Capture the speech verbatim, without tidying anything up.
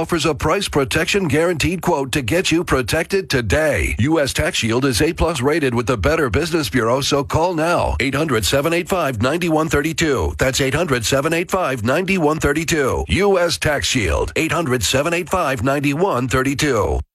offers a price protection guaranteed quote to get you protected today. U S Tax Shield is A plus rated with the Better Business Bureau, so call now. eight hundred, seven eight five, nine one three two. That's eight hundred, seven eight five, nine one three two. U S Tax Shield. eight hundred, seven eight five, nine one three two.